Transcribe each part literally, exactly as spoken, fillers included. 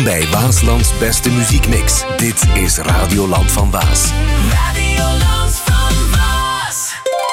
bij Waaslands beste muziekmix. Dit is Radioland van Waas. Radioland van Waas.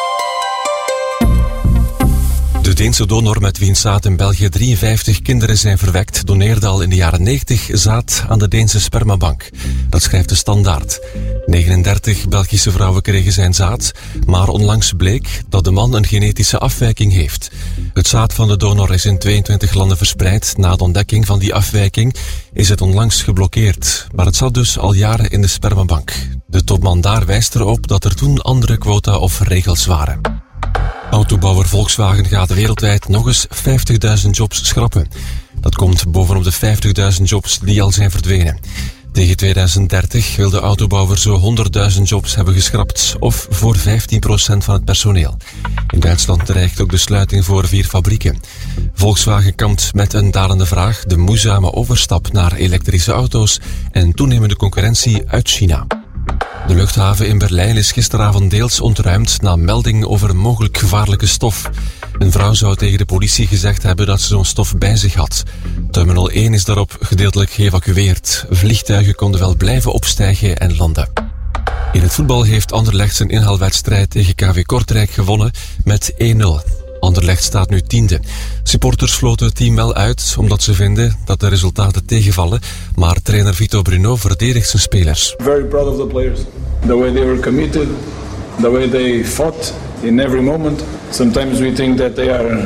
De Deense donor met wiens zaad in België drieënvijftig kinderen zijn verwekt, doneerde al in de jaren negentig zaad aan de Deense spermabank. Dat schrijft de Standaard. negenendertig Belgische vrouwen kregen zijn zaad, maar onlangs bleek dat de man een genetische afwijking heeft. Het zaad van de donor is in tweeëntwintig landen verspreid. Na de ontdekking van die afwijking is het onlangs geblokkeerd. Maar het zat dus al jaren in de spermabank. De topman daar wijst erop dat er toen andere quota of regels waren. Autobouwer Volkswagen gaat wereldwijd nog eens vijftigduizend jobs schrappen. Dat komt bovenop de vijftigduizend jobs die al zijn verdwenen. Tegen tweeduizend dertig wil de autobouwer zo honderdduizend jobs hebben geschrapt, of voor vijftien procent van het personeel. In Duitsland dreigt ook de sluiting voor vier fabrieken. Volkswagen kampt met een dalende vraag, de moeizame overstap naar elektrische auto's en toenemende concurrentie uit China. De luchthaven in Berlijn is gisteravond deels ontruimd na melding over mogelijk gevaarlijke stof. Een vrouw zou tegen de politie gezegd hebben dat ze zo'n stof bij zich had. Terminal één is daarop gedeeltelijk geëvacueerd. Vliegtuigen konden wel blijven opstijgen en landen. In het voetbal heeft Anderlecht zijn inhaalwedstrijd tegen K V Kortrijk gewonnen met één nul. Anderlecht staat nu tiende. Supporters floten het team wel uit, omdat ze vinden dat de resultaten tegenvallen. Maar trainer Vito Bruno verdedigt zijn spelers. Very proud of the players. The way they were committed, the way they fought in every moment. Sometimes we think that they are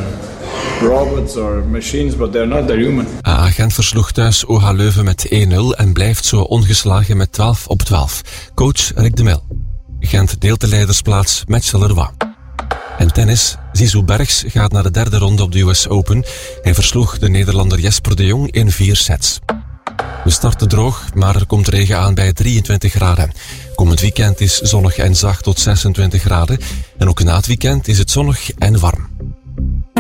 robots or machines, but they're not, they're human. A A Gent versloeg thuis O H Leuven met één nul en blijft zo ongeslagen met twaalf op twaalf. Coach Rick de Mel. Gent deelt de leidersplaats met Charleroi. En tennis. Zizou Bergs gaat naar de derde ronde op de U S Open. Hij versloeg de Nederlander Jesper de Jong in vier sets. We starten droog, maar er komt regen aan bij drieëntwintig graden. Komend weekend is zonnig en zacht tot zesentwintig graden. En ook na het weekend is het zonnig en warm.